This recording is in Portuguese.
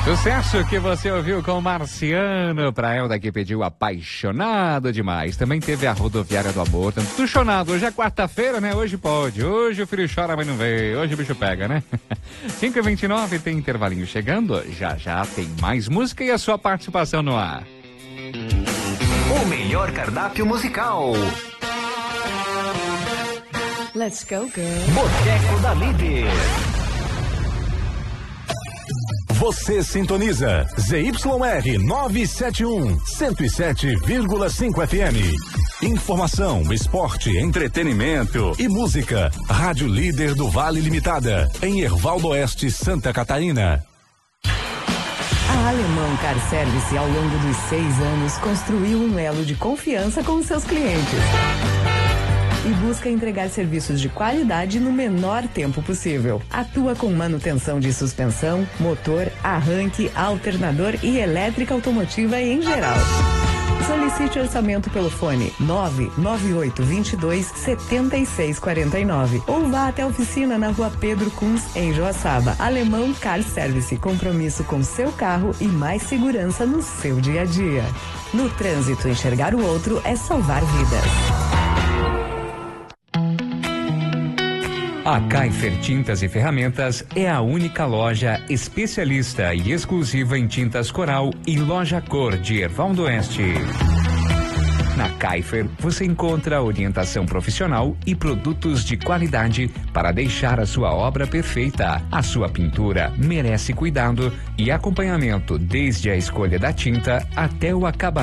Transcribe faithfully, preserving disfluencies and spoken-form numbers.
Sucesso que você ouviu com o Marciano. Pra Elda que pediu Apaixonado Demais. Também teve a Rodoviária do Amor. Tudo chonado. Hoje é quarta-feira, né? Hoje pode. Hoje o filho chora, mas não vê. Hoje o bicho pega, né? cinco e vinte e nove, tem intervalinho chegando. Já já tem mais música e a sua participação no ar. O melhor cardápio musical. Let's go, girl. Boteco da Líder. Você sintoniza Z Y R novecentos e setenta e um, cento e sete vírgula cinco F M. Informação, esporte, entretenimento e música. Rádio Líder do Vale Limitada, em Herval do Oeste, Santa Catarina. A Alemão Car Service, ao longo dos seis anos, construiu um elo de confiança com seus clientes e busca entregar serviços de qualidade no menor tempo possível. Atua com manutenção de suspensão, motor, arranque, alternador e elétrica automotiva em geral. Solicite orçamento pelo fone nove nove oito dois dois, sete seis quatro nove ou vá até a oficina na rua Pedro Kunz, em Joaçaba. Alemão Car Service, compromisso com seu carro e mais segurança no seu dia a dia. No trânsito, enxergar o outro é salvar vidas. A Kaifer Tintas e Ferramentas é a única loja especialista e exclusiva em tintas Coral e loja Cor de Herval do Oeste. Na Kaifer, você encontra orientação profissional e produtos de qualidade para deixar a sua obra perfeita. A sua pintura merece cuidado e acompanhamento desde a escolha da tinta até o acabamento.